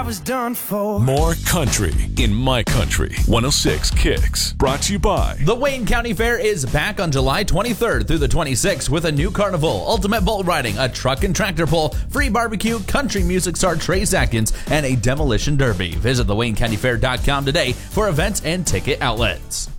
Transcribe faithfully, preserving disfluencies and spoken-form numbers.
was done for. More country in My Country. one oh six Kicks. Brought to you by The Wayne County Fair is back on July twenty-third through the twenty-sixth with a new carnival, ultimate bull riding, a truck and tractor pull, free barbecue, country music star Trace Atkins, and a demolition derby. Visit the wayne county fair dot com today for events and ticket outlets.